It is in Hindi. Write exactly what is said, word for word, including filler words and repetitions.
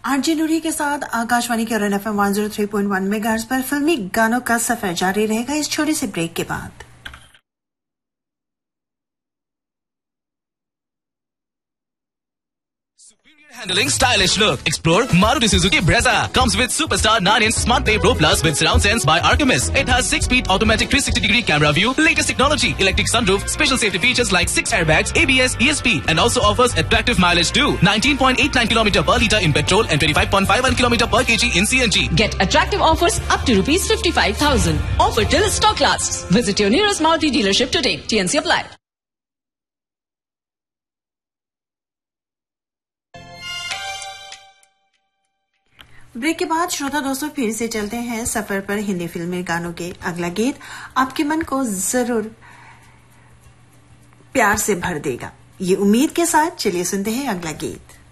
आरजे नूरी के साथ आकाशवाणी के run FM one zero three point one megahertz पर फिल्मी गानों का सफर जारी रहेगा इस छोटे से ब्रेक के बाद। Handling stylish look. Explore Maruti Suzuki Brezza. Comes with Superstar nine inch Smart Pay Pro Plus with surround sense by Artemis. It has six speed automatic three sixty degree camera view, latest technology, electric sunroof, special safety features like six airbags, A B S, E S P, and also offers attractive mileage too. nineteen point eight nine kilometers per litre in petrol and twenty-five point five one kilometers per kg in C N G. Get attractive offers up to rupees fifty-five thousand. Offer till stock lasts. Visit your nearest Maruti dealership today. T N C apply. Break के बाद श्रोता दोस्तों फिर से चलते हैं सफर पर हिंदी फिल्मी गानों के। अगला गीत आपके मन को जरूर प्यार से भर देगा, ये उम्मीद के साथ चलिए सुनते हैं अगला गीत।